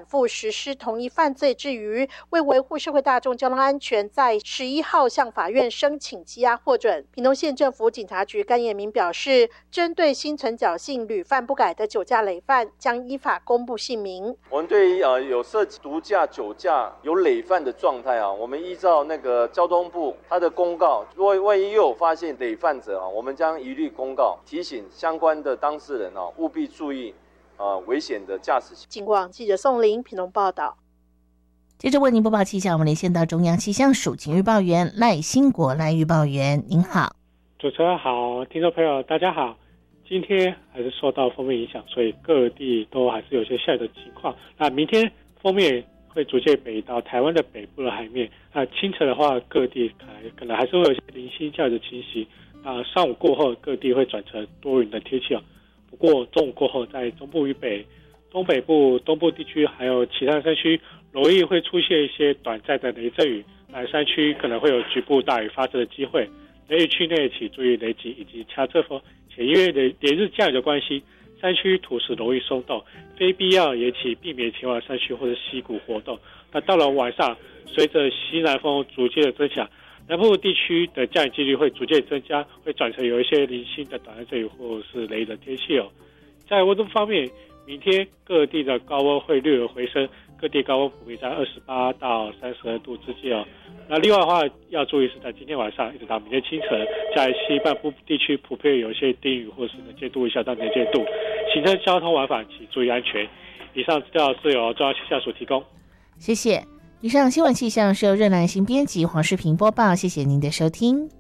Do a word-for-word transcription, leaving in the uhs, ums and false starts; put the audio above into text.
复实施同一犯罪之余，为维护社会大众交通安全，在十一号向法院申请羁押获准。屏东县政府警察局甘彦明表示，针对心存侥幸、屡犯不改的酒驾累犯，将依法公布姓名。 我们对于呃有涉及毒驾、酒驾有累犯的状态啊，我们依照那个交通部它的公告，如果万一又有发现累犯者啊，我们将一律公告，提醒相关的当事人啊，务必注意啊、呃、危险的驾驶。 警广记者宋玲屏东报道。 接着为您播报气象，我们连线到中央气象署请预报员赖兴国赖预报员，您好。 主持人好，听众朋友大家好。今天还是受到锋面影响，所以各地都还是有些下雨的情况。那明天锋面会逐渐北移到台湾的北部的海面。那清晨的话，各地可能还是会有一些零星降雨的情形。啊，上午过后，各地会转成多云的天气哦。不过中午过后，在中部以北、东北部、东部地区还有其他山区，容易会出现一些短暂的雷阵雨。那山区可能会有局部大雨发生的机会。雷雨区内请注意雷击以及强阵风。且因为连连日降雨的关系，山区土石容易松动，非必要也请避免前往山区或者溪谷活动。那到了晚上，随着西南风逐渐的增强，南部地区的降雨几率会逐渐增加，会转成有一些零星的短暂阵雨或是雷的天气哦。在温度方面，明天各地的高温会略有回升，各地高温普遍在二十八到三十二度之间哦。那另外的话要注意是在今天晚上一直到明天清晨，在西半部地区普遍有一些低雨或是能见度以下到能见度，行车交通往返请注意安全。以上资料是由中央气象署提供。 谢谢。以上新闻气象是由热兰新编辑黄世平播报，谢谢您的收听。